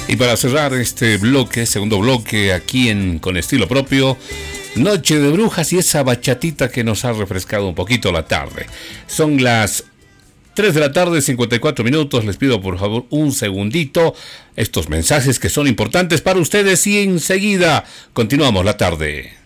Y para cerrar este bloque, segundo bloque, aquí en Con Estilo Propio, Noche de Brujas y esa bachatita que nos ha refrescado un poquito la tarde. Son las 3 de la tarde, 54 minutos. Les pido por favor un segundito estos mensajes que son importantes para ustedes y enseguida continuamos la tarde.